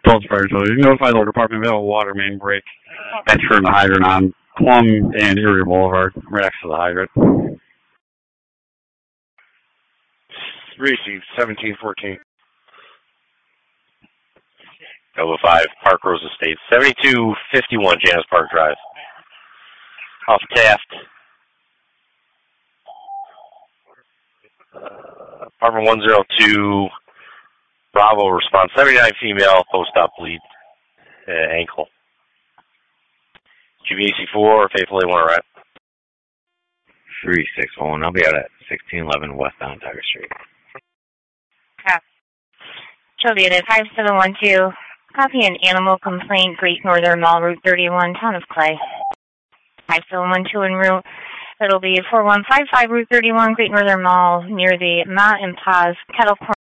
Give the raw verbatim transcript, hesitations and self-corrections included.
Those fire utilities. Notify the department we have a water main break and turn the hydrant on Plum and Erie Boulevard, right next to the hydrant. Receive seventeen fourteen. Nova five, Park Rose Estates, seventy-two fifty-one Janice Park Drive. Off Taft. Uh, apartment one oh two, Bravo response, seventy-nine female, post-op bleed, uh, ankle. G B A C four, Faithful A one arrive. three six one, I'll be out at sixteen eleven West on Tiger Street. Yeah. Juliet, five seven one two, copy an animal complaint, Great Northern Mall, Route thirty-one, Town of Clay. five seven one two en route. It'll be four one five five Route thirty-one, Great Northern Mall, near the Ma and Pa's Kettle Corn.